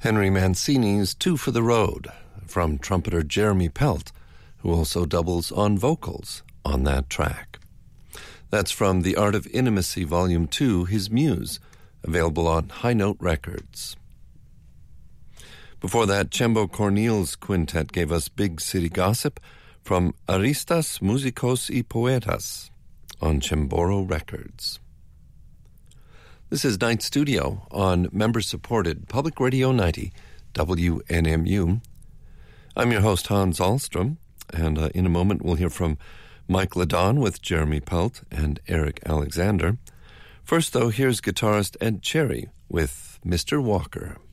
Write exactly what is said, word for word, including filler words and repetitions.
Henry Mancini's Two for the Road from trumpeter Jeremy Pelt, who also doubles on vocals on that track. That's from The Art of Intimacy, Volume two, His Muse, available on High Note Records. Before that, Chembo Corneille's quintet gave us Big City Gossip from Aristas Músicos y Poetas on Chemboro Records. This is Night Studio on member-supported Public Radio ninety, W N M U. I'm your host, Hans Ahlstrom, and uh, in a moment we'll hear from Mike Ladon with Jeremy Pelt and Eric Alexander. First, though, here's guitarist Ed Cherry with Mister Walker.